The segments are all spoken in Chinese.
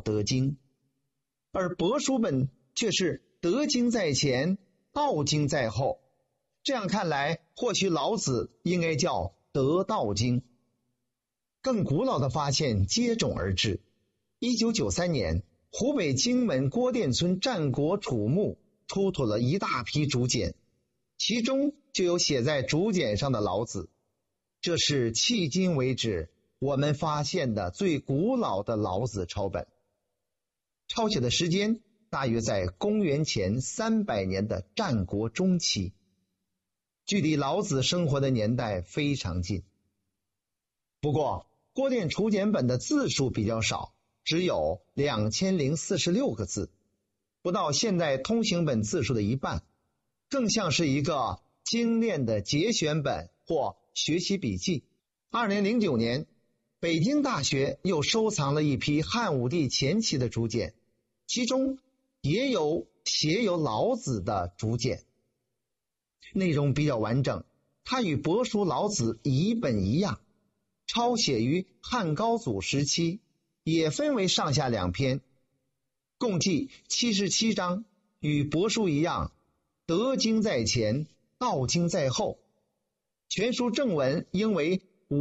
德经，而帛书本却是德经在前，道经在后。这样看来，或许老子应该叫德道经。更古老的发现接踵而至。1993年，湖北荆门郭店村战国楚墓出土了一大批竹简，其中就有写在竹简上的老子。这是迄今为止我们发现的最古老的老子抄本，抄写的时间大约在公元前300年的战国中期，距离老子生活的年代非常近。不过郭店竹简本的字数比较少，只有2046个字，不到现代通行本字数的一半，更像是一个精炼的节选本或学习笔记。2009年，北京大学又收藏了一批汉武帝前期的竹简，其中也有写有老子的竹简，内容比较完整，它与帛书老子一本一样，抄写于汉高祖时期，也分为上下两篇，共计77章，与帛书一样，德经在前，道经在后。全书正文应为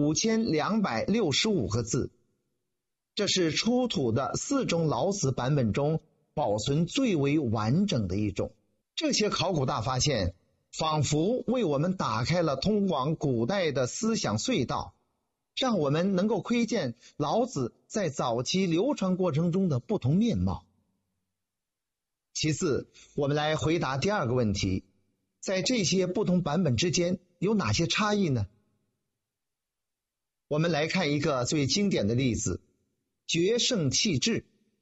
5265个字，这是出土的4种老子版本中保存最为完整的一种。这些考古大发现仿佛为我们打开了通往古代的思想隧道，让我们能够窥见老子在早期流传过程中的不同面貌。其次，我们来回答第二个问题，在这些不同版本之间有哪些差异呢？我们来看一个最经典的例子，决胜弃智。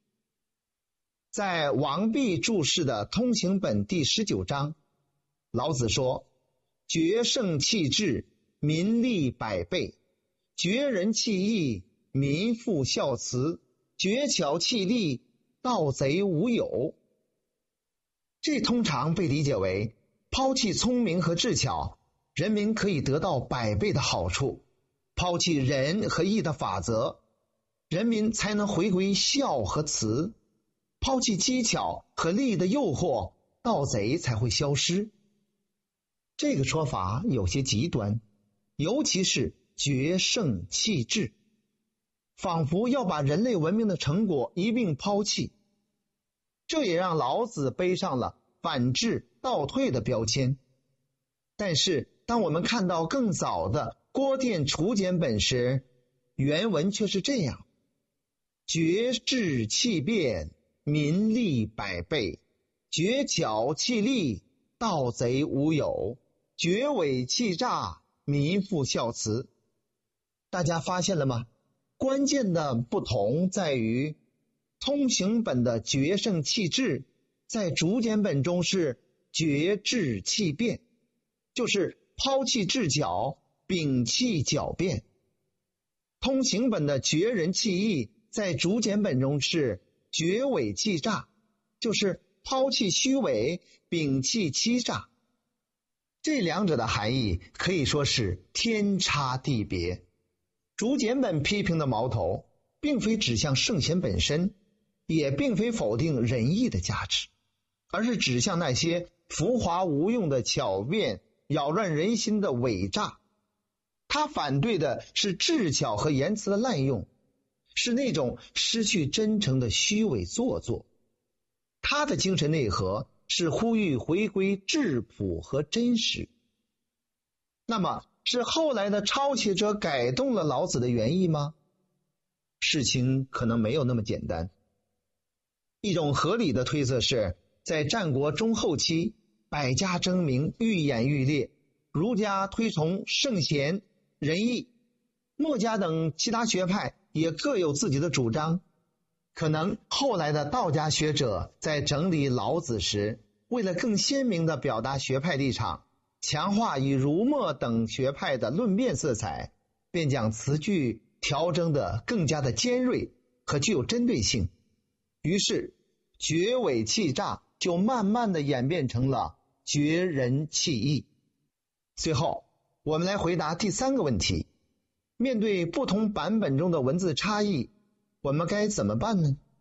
在王弼注释的通行本第19章，老子说：决胜弃智，民利百倍；决人弃义，民复孝慈；决巧弃利，盗贼无有。这通常被理解为抛弃聪明和智巧，人民可以得到100倍的好处；抛弃仁和义的法则，人民才能回归孝和慈；抛弃机巧和利的诱惑，盗贼才会消失。这个说法有些极端，尤其是决胜弃智，仿佛要把人类文明的成果一并抛弃。这也让老子背上了反智倒退的标签。但是当我们看到更早的郭店竹简本时，原文却是这样：决智弃辩，民利百倍；决巧弃利，盗贼无有；决伪弃诈，民复孝慈。大家发现了吗？关键的不同在于，通行本的决胜弃智，在竹简本中是决智弃辩，就是抛弃智巧，摒弃狡辩。通行本的决人弃义，在竹简本中是决伪弃诈，就是抛弃虚伪，摒弃欺诈。这两者的含义可以说是天差地别。竹简本批评的矛头并非指向圣贤本身，也并非否定仁义的价值，而是指向那些浮华无用的巧辩，扰乱人心的伪诈。他反对的是智巧和言辞的滥用，是那种失去真诚的虚伪做作。他的精神内核是呼吁回归质朴和真实。那么是后来的抄写者改动了老子的原意吗？事情可能没有那么简单。一种合理的推测是，在战国中后期，百家争鸣，愈演愈烈，儒家推崇圣贤仁义，墨家等其他学派也各有自己的主张。可能后来的道家学者在整理老子时，为了更鲜明地表达学派立场，强化以儒墨等学派的论辩色彩，便将词句调整得更加的尖锐和具有针对性。于是决伪弃诈就慢慢地演变成了决人弃义。最后我们来回答第3个问题，面对不同版本中的文字差异，我们该怎么办呢？